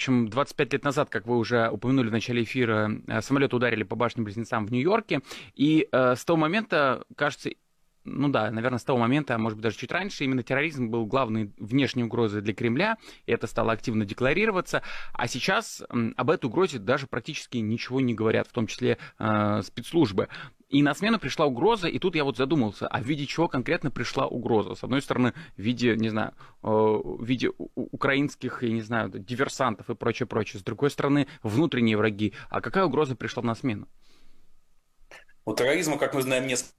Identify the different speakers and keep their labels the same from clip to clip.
Speaker 1: общем, 25 лет назад, как вы уже упомянули в начале эфира, самолеты ударили по башням-близнецам в Нью-Йорке. И с того момента, кажется, ну да, наверное, с того момента, а может быть даже чуть раньше, именно терроризм был главной внешней угрозой для Кремля, и это стало активно декларироваться. А сейчас об этой угрозе даже практически ничего не говорят, в том числе спецслужбы. И на смену пришла угроза, и тут я вот задумался, а в виде чего конкретно пришла угроза? С одной стороны, в виде, не знаю, в виде украинских, я не знаю, диверсантов и прочее, прочее. С другой стороны, внутренние враги. А какая угроза пришла на смену?
Speaker 2: У терроризма, как мы знаем, несколько,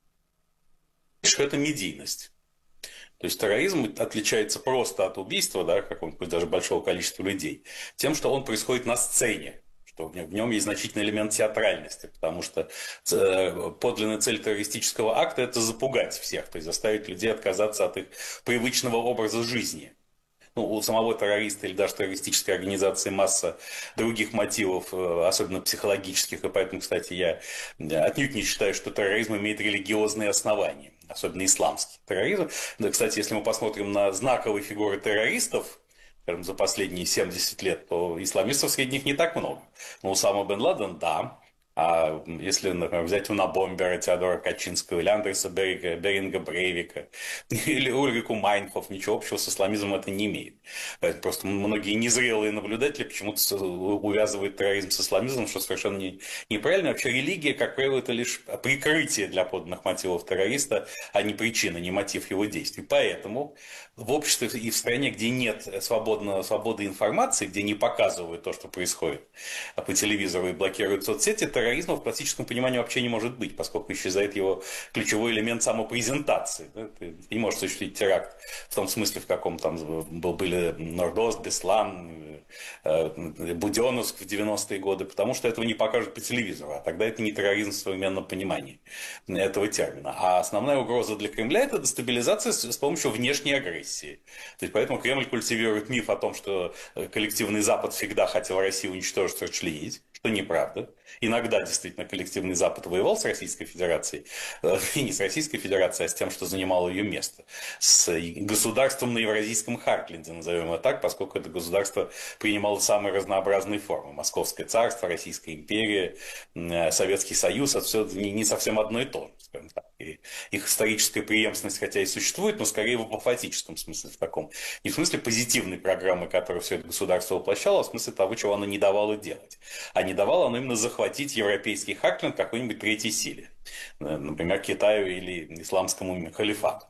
Speaker 2: это медийность. То есть терроризм отличается просто от убийства, да, какого-нибудь даже большого количества людей, тем, что он происходит на сцене, что в нем есть значительный элемент театральности, потому что подлинная цель террористического акта – это запугать всех, то есть заставить людей отказаться от их привычного образа жизни. Ну, у самого террориста или даже террористической организации масса других мотивов, особенно психологических, и поэтому, кстати, я отнюдь не считаю, что терроризм имеет религиозные основания, особенно исламский терроризм. Да, кстати, если мы посмотрим на знаковые фигуры террористов, скажем, за последние 70 лет, то исламистов среди них не так много. Но Усама бен Ладен – да. А если, например, взять Унабомбера Теодора Качинского, или Андреса Беринга Брейвика, или Ульрику Майнхоф, ничего общего с исламизмом это не имеет. Просто многие незрелые наблюдатели почему-то увязывают терроризм с исламизмом, что совершенно неправильно. Вообще религия, как правило, это лишь прикрытие для подлинных мотивов террориста, а не причина, не мотив его действий. Поэтому в обществе и в стране, где нет свободы информации, где не показывают то, что происходит по телевизору и блокируют соцсети, терроризма в классическом понимании вообще не может быть, поскольку исчезает его ключевой элемент самопрезентации. Ты не можешь осуществить теракт в том смысле, в каком там были Нордост, Беслан, Буденновск в 90-е годы, потому что этого не покажут по телевизору, а тогда это не терроризм в современном понимании этого термина. А основная угроза для Кремля – это дестабилизация с помощью внешней агрессии. То есть, поэтому Кремль культивирует миф о том, что коллективный Запад всегда хотел Россию уничтожить, расчленить, что неправда. Иногда действительно коллективный Запад воевал с Российской Федерацией, и не с Российской Федерацией, а с тем, что занимало ее место. С государством на Евразийском Хартленде, назовем его так, поскольку это государство принимало самые разнообразные формы. Московское царство, Российская империя, Советский Союз – это все не совсем одно и то же, скажем так. И их историческая преемственность, хотя и существует, но скорее в апофатическом смысле, в таком. Не в смысле позитивной программы, которую все это государство воплощало, а в смысле того, чего оно не давало делать. А не давало оно именно захватить европейский Хартленд какой-нибудь третьей силе. Например, Китаю или исламскому халифату.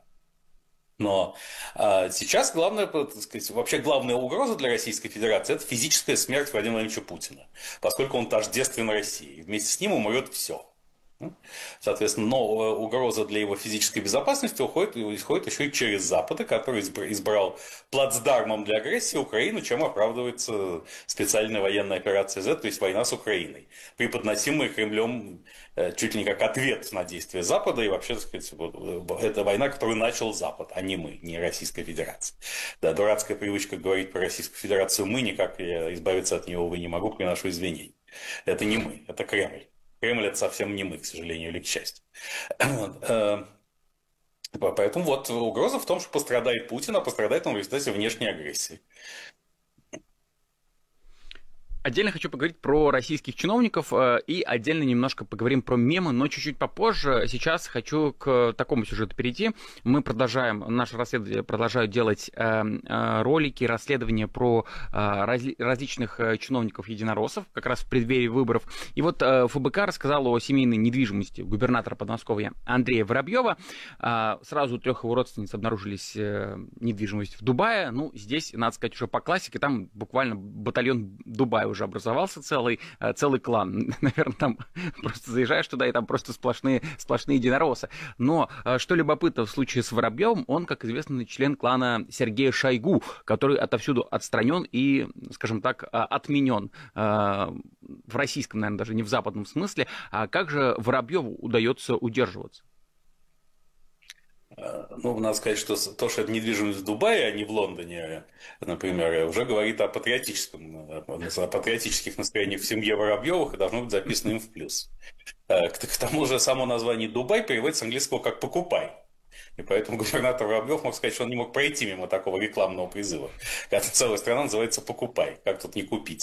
Speaker 2: Но сейчас главная, так сказать, вообще главная угроза для Российской Федерации – это физическая смерть Владимира Владимировича Путина, поскольку он тождествен России. И вместе с ним умрет все. Соответственно, но угроза для его физической безопасности исходит еще и через Запад, который избрал плацдармом для агрессии Украину, чем оправдывается специальная военная операция Z, то есть война с Украиной, преподносимая Кремлем чуть ли не как ответ на действия Запада, и вообще, так сказать, это война, которую начал Запад, а не мы, не Российская Федерация. Да, дурацкая привычка говорить про Российскую Федерацию мы, никак я избавиться от нее, увы, не могу, приношу извинения. Это не мы, это Кремль. Кремль – это совсем не мы, к сожалению или к счастью. Поэтому вот угроза в том, что пострадает Путин, а пострадает он в результате внешней агрессии.
Speaker 1: Отдельно хочу поговорить про российских чиновников и отдельно немножко поговорим про мемы, но чуть-чуть попозже. Сейчас хочу к такому сюжету перейти. Мы продолжаем, наше расследование продолжают делать ролики, расследования про различных чиновников-единороссов, как раз в преддверии выборов. И вот ФБК рассказал о семейной недвижимости губернатора Подмосковья Андрея Воробьева. Сразу у 3 его родственниц обнаружились недвижимость в Дубае. Ну, здесь, надо сказать, уже по классике, там буквально батальон Дубая уже образовался целый клан. Наверное, там просто заезжаешь туда, и там просто сплошные единороссы. Но что любопытно в случае с Воробьевым, он, как известно, член клана Сергея Шойгу, который отовсюду отстранен и, скажем так, отменен в российском, наверное, даже не в западном смысле. А как же Воробьеву удается удерживаться?
Speaker 2: Ну, надо сказать, что то, что это недвижимость в Дубае, а не в Лондоне, например, уже говорит о патриотических настроениях в семье Воробьевых и должно быть записано им в плюс. К тому же само название Дубай переводится с английского как «покупай». И поэтому губернатор Воробьев мог сказать, что он не мог пройти мимо такого рекламного призыва. Когда целая страна называется «покупай», как тут не купить.